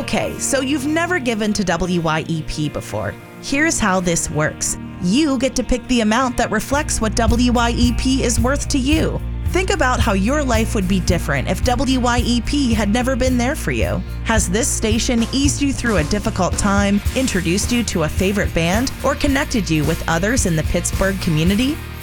Okay, so you've never given to WYEP before. Here's how this works. You get to pick the amount that reflects what WYEP is worth to you. Think about how your life would be different if WYEP had never been there for you. Has this station eased you through a difficult time, introduced you to a favorite band, or connected you with others in the Pittsburgh community?